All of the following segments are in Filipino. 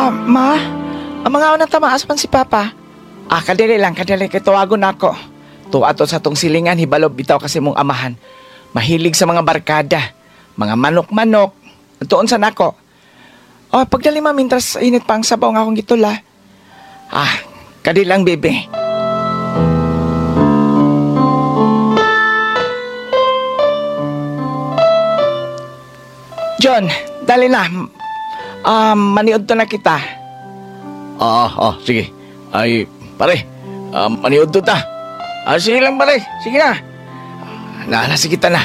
Ma? Ang mga unang tamaas man si Papa. Kadili lang, kadili kay tuwagon ako. Tuwa to sa tong silingan, hibalob bitaw kasi mong amahan. Mahilig sa mga barkada, mga manok-manok. Tuon sa nako. Pagdali ma, mintras init pa ang sabaw nga akong gitula. Kadili lang, bebe. John, dali na. Maniod to na kita. Sige. Ay, pare, maniod to ta. Sige lang, pare. Sige na. Naalasi kita na.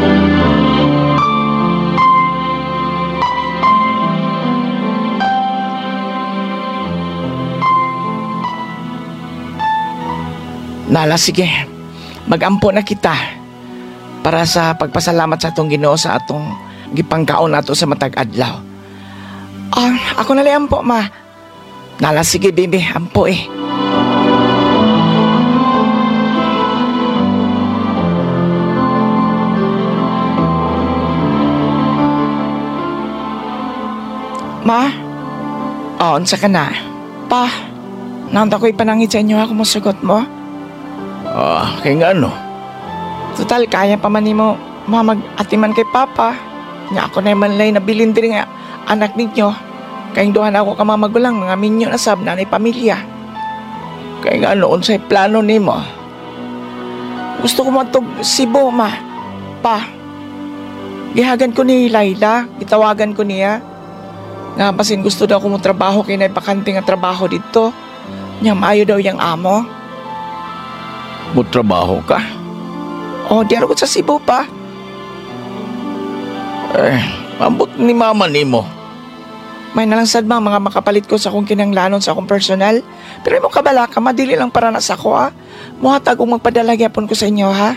Nala, sige. Mag-ampo na kita para sa pagpasalamat sa atong Ginoo sa atong gipangkaon nato sa matag adlaw. Ako na lang ampo, ma. Nala, sige, baby. Ampo eh. Ma? Unsa ka na? Pa, nanta ko'y panangit sa inyo ako masugot mo. Kaya nga ano? Total, kaya pa man mo mamag-atiman kay Papa. Nga ako na man lay nabilin din nga anak ninyo. Kayong duhan ako ka magulang, mga minyo na sab na pamilya. Kaya nga ano, unsay plano ni mo? Gusto ko matog Cebu, ma. Pa, gihagan ko ni Laila, gitawagan ko niya. Nga basin gusto daw ko mo trabaho kay naipakante nga trabaho dito. Nya maayo daw yung amo. Mo trabaho ka? Di ako sa Cebu pa. Ambot ni mama ni mo. May nalangsad mga makapalit ko sa akong kinanglanon sa akong personal. Pero mo kabala ka, madili lang para nasa ko Muhatag kung magpadala gyapon ko sa inyo ha.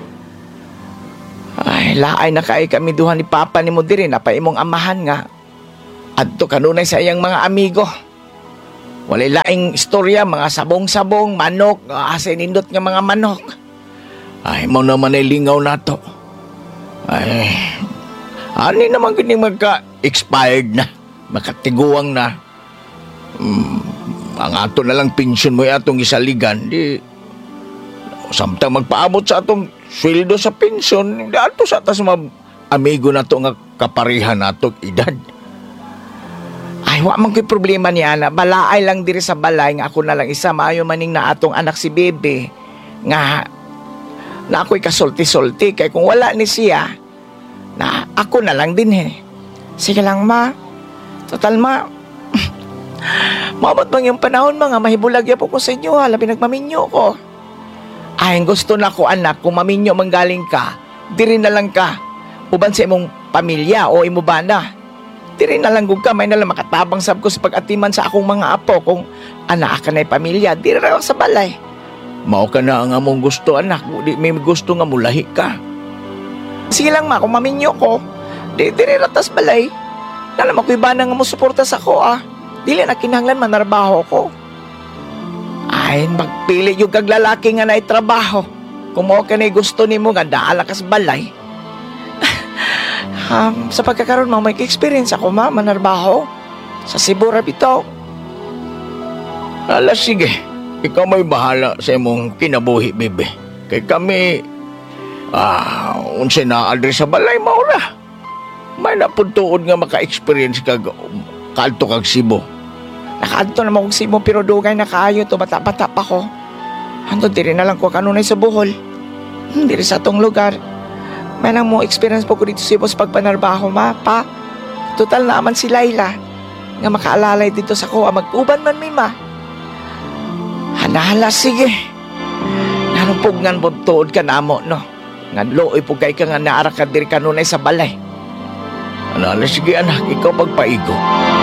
Ay, laay na kaay kami duha ni Papa ni mo diri na pa imong amahan nga. Adto kanunay sa iyang mga amigo. Walay laing istorya, mga sabong-sabong, manok, asin indot nga mga manok. Ay, mo naman ay lingaw na to. Ay, ani naman kini magka-expired na, makatiguang na. Ang ato na lang pensyon mo atong isaligan, di samtang magpaabot sa atong sweldo sa pensyon, di ato sa atas mga amigo na to nga kaparihan nato edad. Ay, wa man ko'y problema niya na. Balaay lang diri sa balay nga ako na lang isa. Maayo maning na atong anak si Bebe. Nga, na ako'y kasulti-sulti. Kaya kung wala ni siya, na ako na lang din Sige lang, ma. Total, ma. Maabot bang yung panahon, mga mahibulagya po ko sa inyo, labi nagmaminyo ko. Ay, gusto na ko, anak, kung maminyo manggaling ka, diri na lang ka. Uban sa imong pamilya o imo ba na. Diri na lang gug ka, may nalang makatabang sab ko sa pag-atiman sa akong mga apo kung anak ka na'y pamilya, diri ra sa balay. Mao ka na ang among gusto, anak. Di may gusto nga mulahi ka. Sige lang, ma, kung maminyo ko, diri ra tas balay. Nalam ako'y bana nga mo suporta sa ko, Dili na kinahanglan manarbaho ko. Ay, magpili yung kag lalaki nga na'y trabaho. Kung mo ka na'y gusto ni mo nga daala ka sa balay. Sa pagkakaroon mo, may experience ako, ma, manarbaho. Sa Cebu, bitaw. Ala, sige. Ikaw may bahala sa imong kinabuhi, bebe. Kay kami, unsay na-address sa balay, maura. May napuntuod nga maka-experience kag kalto kag Cebu. Nakaadto naman kong Cebu, pero dugay na kaayo to, bata-bata pa ko. Hantod, diri na lang ko kanunay sa Bohol. Diri sa atong lugar. May nang mo experience po ko dito sa Cebu sa pagpanarbaho, ma, pa. Total na aman si Laila. Nga makaalalay dito sa kuha, mag-uban man, ma. Hala, sige. Nanumpugnan po tuod ka na mo, no? Nga looy po kay ka nga naara ka diri kanunay sa balay. Hala, sige anak, ikaw pagpaigo.